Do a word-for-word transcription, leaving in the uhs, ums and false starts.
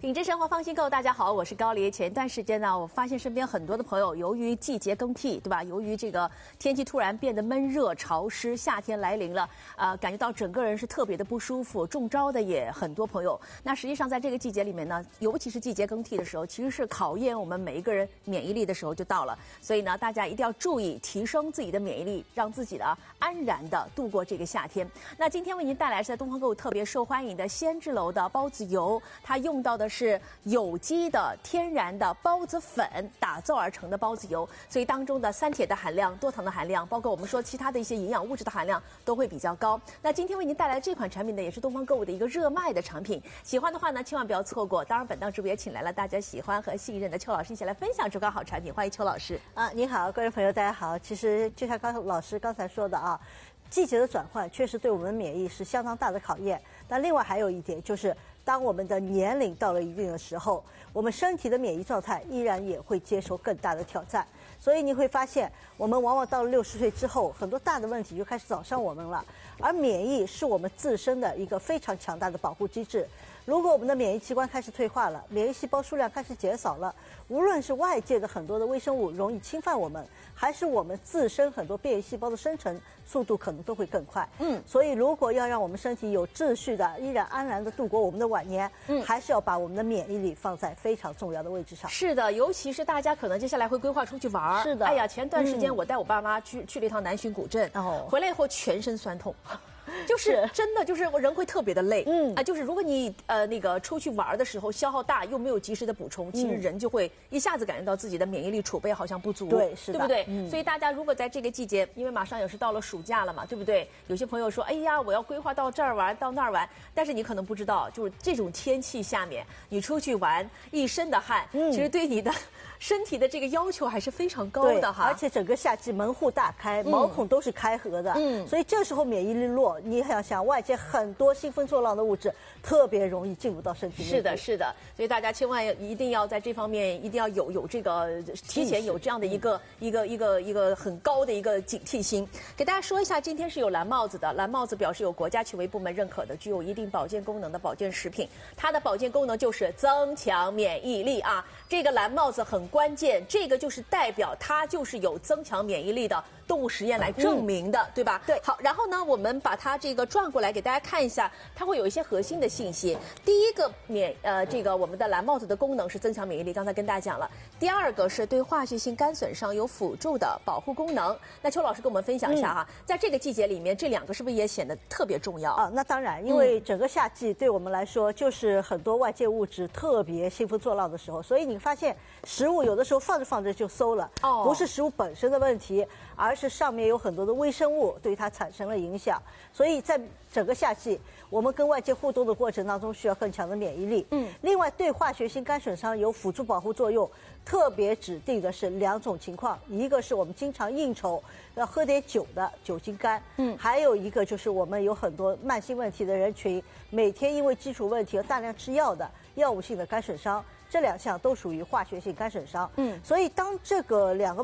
品质生活放心购，大家好，我是高丽。前一段时间呢，我发现身边很多的朋友，由于季节更替，对吧？由于这个天气突然变得闷热潮湿，夏天来临了，呃，感觉到整个人是特别的不舒服，中招的也很多朋友。那实际上在这个季节里面呢，尤其是季节更替的时候，其实是考验我们每一个人免疫力的时候就到了。所以呢，大家一定要注意提升自己的免疫力，让自己呢安然的度过这个夏天。那今天为您带来是在东方购物特别受欢迎的仙之楼的包子油，它用到的是有机的天然的包子粉打造而成的包子油，所以当中的三铁的含量、多糖的含量，包括我们说其他的一些营养物质的含量都会比较高。那今天为您带来这款产品呢，也是东方购物的一个热卖的产品，喜欢的话呢，千万不要错过。当然，本档直播也请来了大家喜欢和信任的邱老师一起来分享这款好产品，欢迎邱老师。 啊，你好，各位朋友，大家好。其实就像刚老师刚才说的啊，季节的转换确实对我们免疫是相当大的考验。但另外还有一点就是，当我们的年龄到了一定的时候，我们身体的免疫状态依然也会接受更大的挑战。所以你会发现，我们往往到了六十岁之后，很多大的问题就开始找上我们了。而免疫是我们自身的一个非常强大的保护机制。如果我们的免疫器官开始退化了，免疫细胞数量开始减少了，无论是外界的很多的微生物容易侵犯我们，还是我们自身很多变异细胞的生成速度可能都会更快。嗯，所以如果要让我们身体有秩序的、依然安然的度过我们的晚年，嗯，还是要把我们的免疫力放在非常重要的位置上。 是的，尤其是大家可能接下来会规划出去玩。 是的， 哎呀，前段时间我带我爸妈去、嗯、去了一趟南浔古镇，哦，回来以后全身酸痛。就是真的，就是人会特别的累，嗯啊，就是如果你呃那个出去玩的时候消耗大，又没有及时的补充，其实人就会一下子感觉到自己的免疫力储备好像不足， 对，是的， 对不对？嗯，所以大家如果在这个季节，因为马上也是到了暑假了嘛，对不对？有些朋友说，哎呀，我要规划到这儿玩，到那儿玩，但是你可能不知道，就是这种天气下面，你出去玩，一身的汗，嗯，其实对你的身体的这个要求还是非常高的哈。 而且整个夏季门户大开，毛孔都是开合的，嗯，所以这时候免疫力弱，你想想外界很多兴风作浪的物质特别容易进入到身体里。 是的，是的，所以大家千万一定要在这方面一定要有有这个提前有这样的一个、嗯、一个一个一个很高的一个警惕心。给大家说一下，今天是有蓝帽子的，蓝帽子表示有国家权威部门认可的，具有一定保健功能的保健食品。它的保健功能就是增强免疫力啊，这个蓝帽子很关键，这个就是代表它就是有增强免疫力的动物实验来证明的，嗯、对吧？ 对。 好，然后呢，我们把它这个转过来给大家看一下，它会有一些核心的信息。第一个免呃，这个我们的蓝帽子的功能是增强免疫力，刚才跟大家讲了。第二个是对化学性肝损伤有辅助的保护功能。那邱老师跟我们分享一下哈，嗯、在这个季节里面，这两个是不是也显得特别重要啊？那当然，因为整个夏季对我们来说就是很多外界物质特别兴风作浪的时候，所以你发现食物有的时候放着放着就馊了，哦，不是食物本身的问题，而是上面有很多的微生物对它产生了影响。所以在整个夏季，我们跟外界互动的过程当中需要更强的免疫力。嗯，另外对化学性肝损伤有辅助保护作用，特别指定的是两种情况，一个是我们经常应酬要喝点酒的酒精肝，嗯，还有一个就是我们有很多慢性问题的人群，每天因为基础问题而大量吃药的药物性的肝损伤，这两项都属于化学性肝损伤。嗯，所以当这个两个